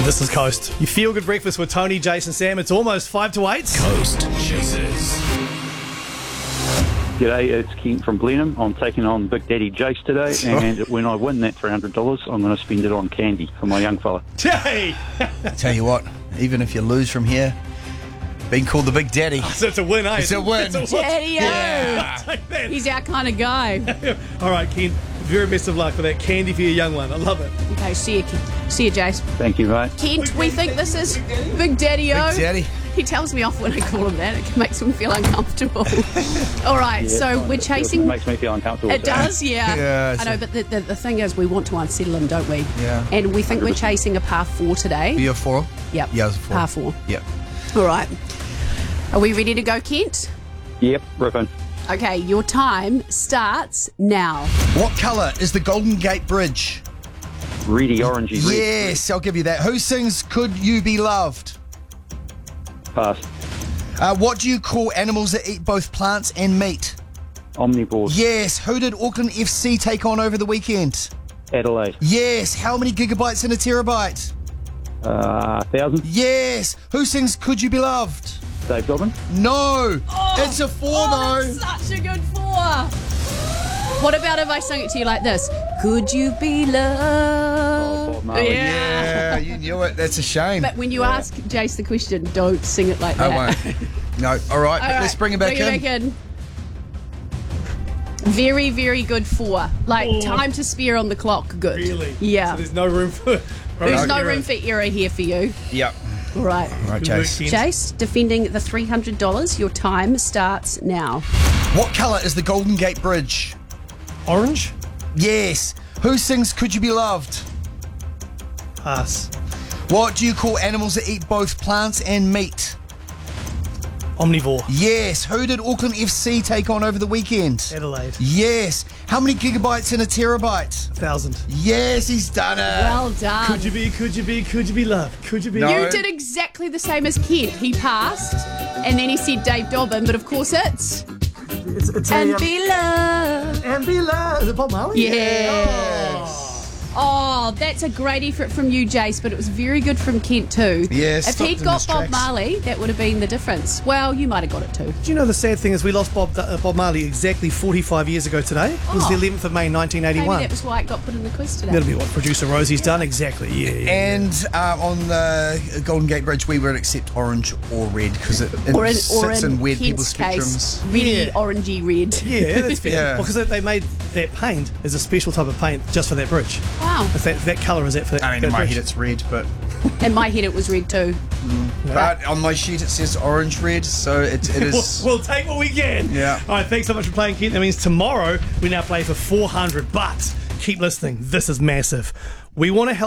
This is Coast. You feel good breakfast with Tony, Jason, Sam. It's almost 5 to 8. Coast Chasers. G'day, it's Kent from Blenheim. I'm taking on Big Daddy Jace today, and when I win that $300, I'm going to spend it on candy for my young fella. Hey! Tell you what, even if you lose from here, being called the Big Daddy. So it's a win, eh? It's a win. Daddy-o. Yeah. Take that. He's our kind of guy. All right, Kent. Very best of luck for that candy for your young one. I love it. Okay, see you, Kent. See you, Jace. Thank you, mate. Kent, we think this is Big Daddy-o. Big Daddy. He tells me off when I call him that. It makes him feel uncomfortable. All right, so we're chasing... It makes me feel uncomfortable. It does, yeah. Yeah, I know, but the thing is, we want to unsettle him, don't we? Yeah. And we think we're chasing a par 4 today. You're 4? Yep. Yeah, it was a 4. Par 4. Yep. All right. Are we ready to go, Kent? Yep, ripping. Okay, your time starts now. What colour is the Golden Gate Bridge? Reedy, orangey, red. Yes, I'll give you that. Who sings Could You Be Loved? Pass. What do you call animals that eat both plants and meat? Omnivores. Yes. Who did Auckland FC take on over the weekend? Adelaide. Yes. How many gigabytes in a terabyte? 1,000. Yes. Who sings Could You Be Loved? Dave Dobbin. No. It's a 4 though. That's such a good 4. What about if I sung it to you like this? Could you be loved? Bob Marley. Yeah, you knew it. That's a shame. But when you ask Jace the question, don't sing it like that. I won't. No. All right. All right, Let's bring it back in. Very, very good 4. Like, time to spare on the clock, good. Really? Yeah. So there's no room for... There's no room for error here for you. Yep. All right. All right, Good work, Jace. Kent. Jace, defending the $300. Your time starts now. What colour is the Golden Gate Bridge? Orange? Yes. Who sings Could You Be Loved? Pass. What do you call animals that eat both plants and meat? Omnivore. Yes. Who did Auckland FC take on over the weekend? Adelaide. Yes. How many gigabytes in a terabyte? 1,000. Yes, he's done it. Well done. Could you be loved? Could you be... No. You did exactly the same as Kent. He passed, and then he said Dave Dobbin, but of course it's... It's And be loved. And be loved. Is it Bob Marley? Yes. Oh, that's a great effort from you, Jace, but it was very good from Kent too. Yes, If stopped he'd in got his Bob tracks. Marley, that would have been the difference. Well, you might have got it too. Do you know the sad thing is we lost Bob Marley exactly 45 years ago today? It was the 11th of May, Maybe 1981. that was why it got put in the quiz today. That'll be what producer Rosie's done. Exactly. Yeah. And on the Golden Gate Bridge, we would accept orange or red because it sits in weird people's Kent's spectrums. case, really Yeah. orangey red. Yeah, that's fair. Yeah. Because they made that paint as a special type of paint just for that bridge. Wow. If that colour is that for that, I mean, that in my bridge. head it's red, but In my head, it was red too. but on my sheet it says orange red, so it is. We'll take what we can. Yeah. All right, thanks so much for playing, Kent. That means tomorrow we now play for 400, but keep listening. This is massive. We want to help